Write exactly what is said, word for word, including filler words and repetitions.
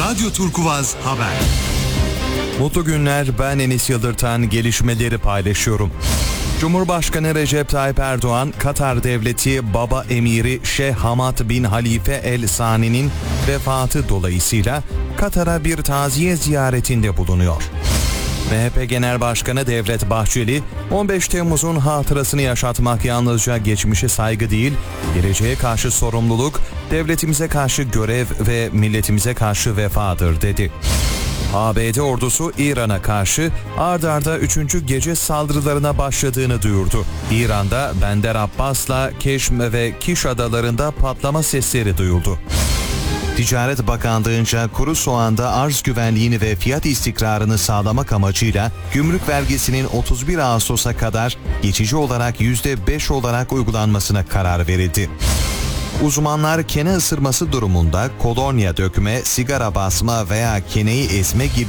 Radyo Turkuvaz Haber. Mutlu günler, ben Enis Yıldırtan, gelişmeleri paylaşıyorum. Cumhurbaşkanı Recep Tayyip Erdoğan, Katar Devleti Baba Emiri Şeyh Hamad bin Halife El Sani'nin vefatı dolayısıyla Katar'a bir taziye ziyaretinde bulunuyor. M H P Genel Başkanı Devlet Bahçeli, on beş Temmuz'un hatırasını yaşatmak yalnızca geçmişe saygı değil, geleceğe karşı sorumluluk, devletimize karşı görev ve milletimize karşı vefadır dedi. A B D ordusu İran'a karşı ard arda üçüncü gece saldırılarına başladığını duyurdu. İran'da Bender Abbas'la Keşm ve Kiş adalarında patlama sesleri duyuldu. Ticaret Bakanlığı'nca kuru soğanda arz güvenliğini ve fiyat istikrarını sağlamak amacıyla gümrük vergisinin otuz bir Ağustos'a kadar geçici olarak yüzde beş olarak uygulanmasına karar verildi. Uzmanlar kene ısırması durumunda kolonya dökme, sigara basma veya keneyi esme gibi